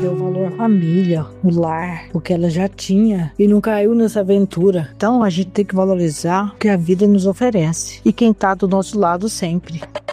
deu valor à família, o lar, o que ela já tinha e não caiu nessa aventura. Então a gente tem que valorizar o que a vida nos oferece e quem tá do nosso lado sempre.